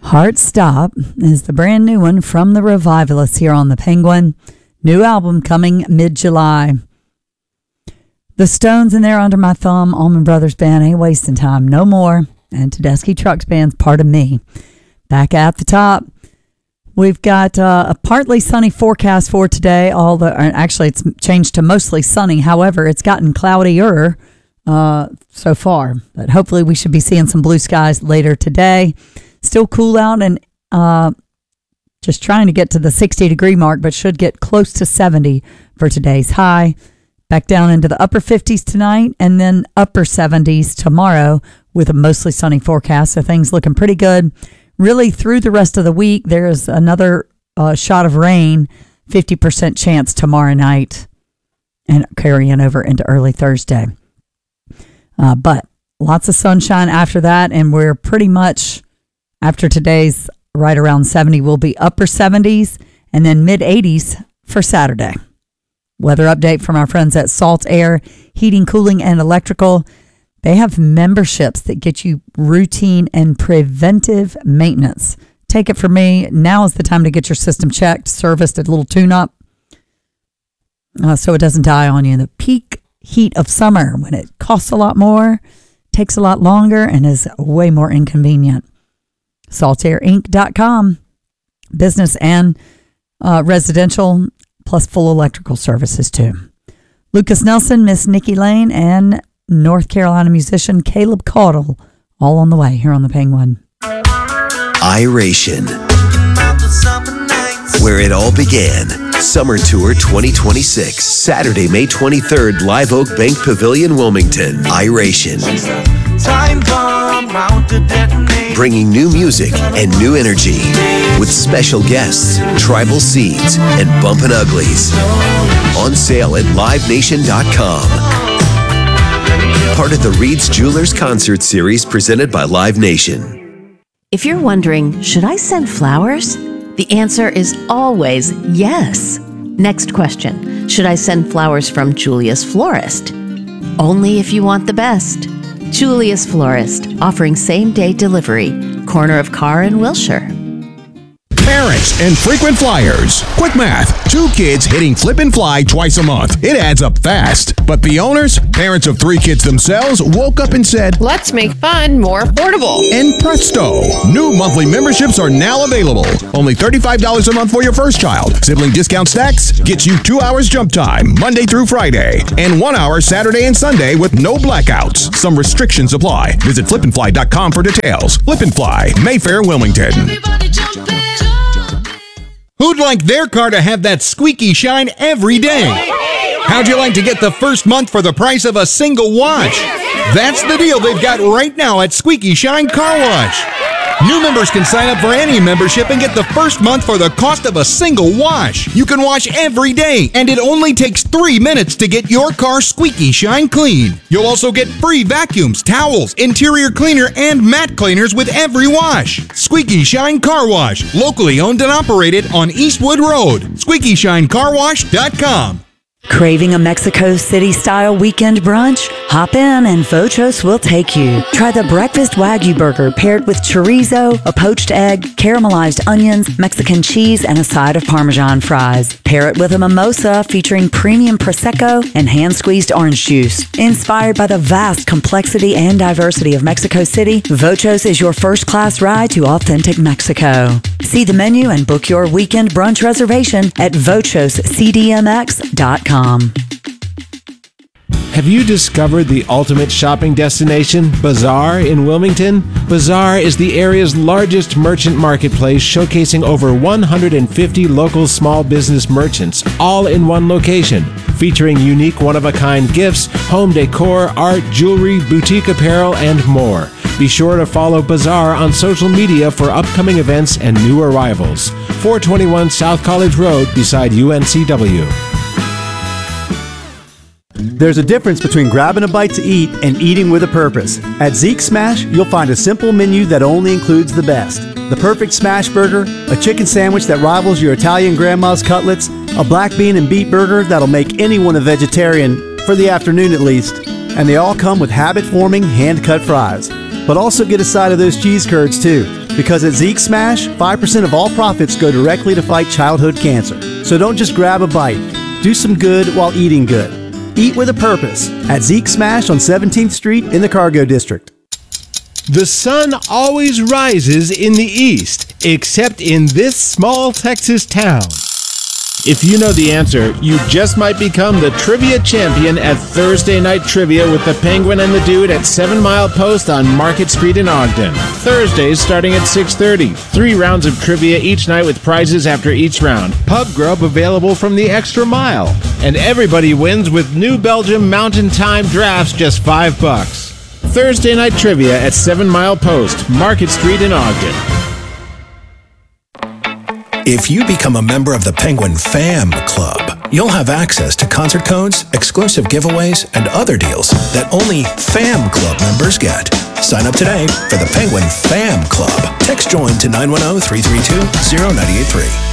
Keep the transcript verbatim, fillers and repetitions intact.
Heart Stop is the brand new one from the Revivalists here on the Penguin. New album coming mid-July. The Stones in there under my thumb. Allman Brothers Band, Ain't Wasting Time No More. And Tedeschi Trucks Band's Part of Me. Back at the top, we've got uh, a partly sunny forecast for today. All the actually, it's changed to mostly sunny. However, it's gotten cloudier uh, so far. But hopefully we should be seeing some blue skies later today. Still cool out and uh, just trying to get to the sixty degree mark, but should get close to seventy for today's high. Back down into the upper fifties tonight and then upper seventies tomorrow with a mostly sunny forecast. So things looking pretty good. Really through the rest of the week, there's another uh, shot of rain, fifty percent chance tomorrow night and carrying over into early Thursday. Uh, but lots of sunshine after that, and we're pretty much... After today's right around seventy, will be upper seventies and then mid eighties for Saturday. Weather update from our friends at Salt Air Heating, Cooling, and Electrical. They have memberships that get you routine and preventive maintenance. Take it from me. Now is the time to get your system checked, serviced, a little tune-up, uh, so it doesn't die on you in the peak heat of summer when it costs a lot more, takes a lot longer, and is way more inconvenient. salt air inc dot com, business and uh, residential, plus full electrical services too. Lucas Nelson, Miss Nikki Lane, and North Carolina musician Caleb Caudle, all on the way here on the Penguin. Iration, where it all began. Summer Tour twenty twenty-six, Saturday, May twenty-third, Live Oak Bank Pavilion, Wilmington. Iration. Time bomb round to detonate. Bringing new music and new energy with special guests, Tribal Seeds, and Bumpin' Uglies. On sale at live nation dot com. Part of the Reed's Jewelers Concert Series presented by Live Nation. If you're wondering, should I send flowers? The answer is always yes. Next question. Should I send flowers from Julia's Florist? Only if you want the best. Julia's Florist, offering same-day delivery. Corner of Carr and Wilshire. Parents and frequent flyers. Quick math. Two kids hitting flip and fly twice a month. It adds up fast. But the owners, parents of three kids themselves, woke up and said, let's make fun more affordable. And presto, new monthly memberships are now available. Only thirty-five dollars a month for your first child. Sibling discount stacks gets you two hours jump time, Monday through Friday, and one hour Saturday and Sunday with no blackouts. Some restrictions apply. Visit flip and fly dot com for details. Flip and Fly, Mayfair, Wilmington. Everybody jump in. Who'd like their car to have that squeaky shine every day? How'd you like to get the first month for the price of a single wash? That's the deal they've got right now at Squeaky Shine Car Wash. New members can sign up for any membership and get the first month for the cost of a single wash. You can wash every day, and it only takes three minutes to get your car squeaky shine clean. You'll also get free vacuums, towels, interior cleaner, and mat cleaners with every wash. Squeaky Shine Car Wash, locally owned and operated on Eastwood Road. squeaky shine car wash dot com. Craving a Mexico City-style weekend brunch? Hop in and Vochos will take you. Try the breakfast Wagyu burger paired with chorizo, a poached egg, caramelized onions, Mexican cheese, and a side of Parmesan fries. Pair it with a mimosa featuring premium Prosecco and hand-squeezed orange juice. Inspired by the vast complexity and diversity of Mexico City, Vochos is your first-class ride to authentic Mexico. See the menu and book your weekend brunch reservation at vochos c d m x dot com. Have you discovered the ultimate shopping destination, Bazaar in Wilmington? Bazaar is the area's largest merchant marketplace, showcasing over one hundred fifty local small business merchants, all in one location, featuring unique one-of-a-kind gifts, home decor, art, jewelry, boutique apparel, and more. Be sure to follow Bazaar on social media for upcoming events and new arrivals. four twenty-one South College Road beside U N C W. There's a difference between grabbing a bite to eat and eating with a purpose. At Zeke Smash, you'll find a simple menu that only includes the best. The perfect smash burger, a chicken sandwich that rivals your Italian grandma's cutlets, a black bean and beet burger that'll make anyone a vegetarian, for the afternoon at least, and they all come with habit-forming, hand-cut fries. But also get a side of those cheese curds too, because at Zeke Smash, five percent of all profits go directly to fight childhood cancer. So don't just grab a bite. Do some good while eating good. Eat with a purpose at Zeke Smash on seventeenth Street in the Cargo District. The sun always rises in the east, except in this small Texas town. If you know the answer, you just might become the trivia champion at Thursday Night Trivia with the Penguin and the Dude at seven Mile Post on Market Street in Ogden. Thursdays starting at six thirty. Three rounds of trivia each night with prizes after each round. Pub grub available from the Extra Mile. And everybody wins with New Belgium Mountain Time drafts, just five bucks. Thursday Night Trivia at seven Mile Post, Market Street in Ogden. If you become a member of the Penguin Fam Club, you'll have access to concert codes, exclusive giveaways, and other deals that only Fam Club members get. Sign up today for the Penguin Fam Club. Text JOIN to nine one zero, three three two, zero nine eight three.